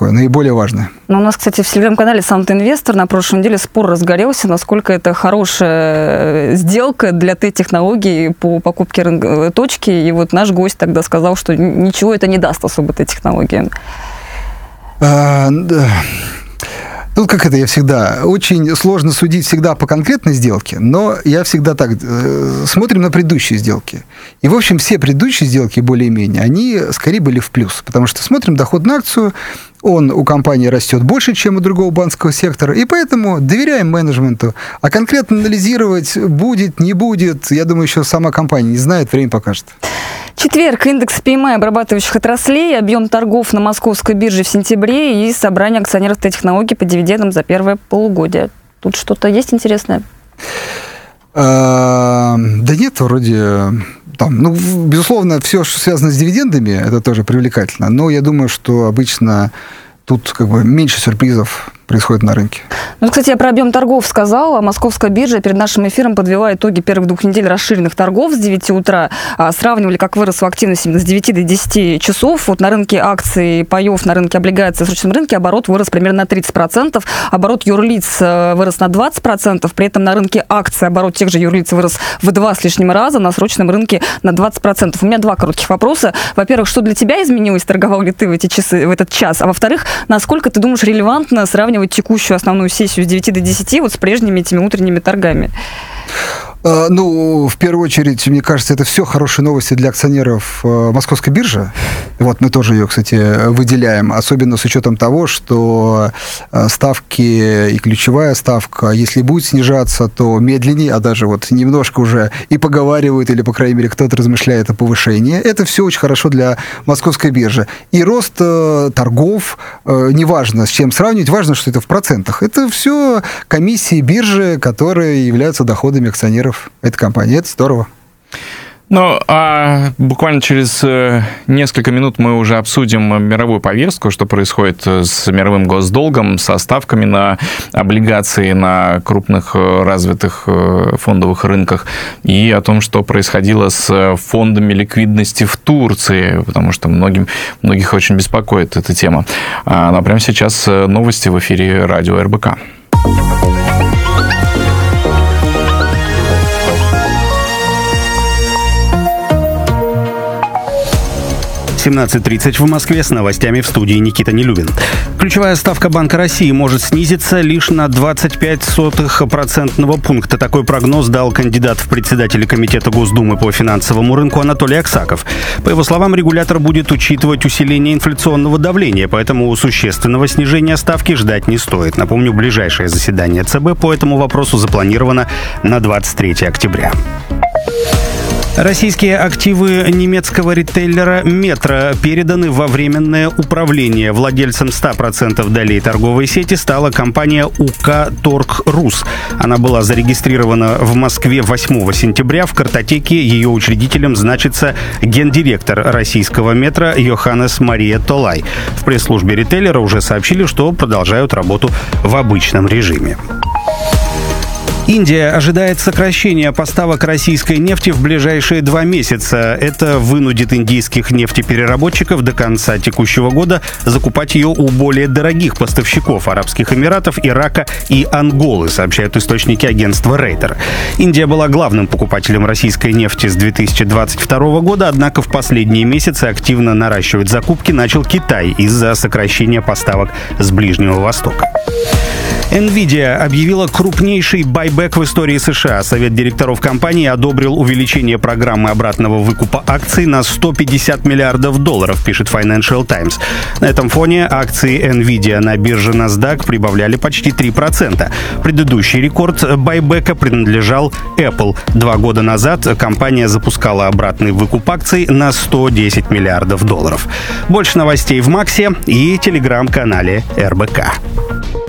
такое наиболее важное. Ну, у нас, кстати, в телеграм-канале «Сам ты инвестор» на прошлой неделе спор разгорелся, насколько это хорошая сделка для Т-технологий по покупке точки. И вот наш гость тогда сказал, что ничего это не даст особо Т-технологиям. Тут как это я всегда. Очень сложно судить всегда по конкретной сделке, но я всегда так. Смотрим на предыдущие сделки. И, в общем, все предыдущие сделки, более-менее, они скорее были в плюс. Потому что смотрим доход на акцию, он у компании растет больше, чем у другого банковского сектора, и поэтому доверяем менеджменту. А конкретно анализировать будет, не будет, я думаю, еще сама компания не знает, время покажет. Четверг. Индекс PMI обрабатывающих отраслей, объем торгов на московской бирже в сентябре и собрание акционеров Т-технологий по дивидендам за первое полугодие. Тут что-то есть интересное? Да нет, вроде... безусловно, все, что связано с дивидендами, это тоже привлекательно. Но я думаю, что обычно тут меньше сюрпризов происходит на рынке. Ну, кстати, я про объем торгов сказала. Московская биржа перед нашим эфиром подвела итоги первых 2 недель расширенных торгов с 9 утра. Сравнивали, как выросла активность именно с 9 до 10 часов. Вот на рынке акций, паев, на рынке облигаций, в срочном рынке оборот вырос примерно на 30%. Оборот юрлиц вырос на 20%. При этом на рынке акций оборот тех же юрлиц вырос в 2 с лишним раза, на срочном рынке на 20%. У меня 2 коротких вопроса. Во-первых, что для тебя изменилось? Торговал ли ты в этот час? А во-вторых, насколько ты думаешь релевантно сравнивать текущую основную сессию с 9 до 10 вот с прежними этими утренними торгами? В первую очередь, мне кажется, это все хорошие новости для акционеров Московской биржи. Вот мы тоже ее, кстати, выделяем, особенно с учетом того, что ставки и ключевая ставка, если будет снижаться, то медленнее, а даже вот немножко уже и поговаривают, или, по крайней мере, кто-то размышляет о повышении. Это все очень хорошо для Московской биржи. И рост торгов, неважно, с чем сравнивать, важно, что это в процентах. Это все комиссии биржи, которые являются доходами акционеров этой компании. Это здорово. А буквально через несколько минут мы уже обсудим мировую повестку, что происходит с мировым госдолгом, со ставками на облигации на крупных развитых фондовых рынках и о том, что происходило с фондами ликвидности в Турции, потому что многих очень беспокоит эта тема. А прямо сейчас новости в эфире радио РБК. 17:30 в Москве, с новостями в студии Никита Нелюбин. Ключевая ставка Банка России может снизиться лишь на 0,25% пункта. Такой прогноз дал кандидат в председатели Комитета Госдумы по финансовому рынку Анатолий Аксаков. По его словам, регулятор будет учитывать усиление инфляционного давления, поэтому существенного снижения ставки ждать не стоит. Напомню, ближайшее заседание ЦБ по этому вопросу запланировано на 23 октября. Российские активы немецкого ритейлера «Метро» переданы во временное управление. Владельцем 100% долей торговой сети стала компания УК «Торг-Рус». Она была зарегистрирована в Москве 8 сентября. В картотеке ее учредителем значится гендиректор российского «Метро» Йоханнес Мария Толай. В пресс-службе ритейлера уже сообщили, что продолжают работу в обычном режиме. Индия ожидает сокращения поставок российской нефти в ближайшие 2 месяца. Это вынудит индийских нефтепереработчиков до конца текущего года закупать ее у более дорогих поставщиков Арабских Эмиратов, Ирака и Анголы, сообщают источники агентства Рейтер. Индия была главным покупателем российской нефти с 2022 года, однако в последние месяцы активно наращивать закупки начал Китай из-за сокращения поставок с Ближнего Востока. NVIDIA объявила крупнейший байбек в истории США. Совет директоров компании одобрил увеличение программы обратного выкупа акций на $150 миллиардов, пишет Financial Times. На этом фоне акции NVIDIA на бирже NASDAQ прибавляли почти 3%. Предыдущий рекорд байбека принадлежал Apple. 2 года назад компания запускала обратный выкуп акций на $110 миллиардов. Больше новостей в Максе и телеграм-канале РБК.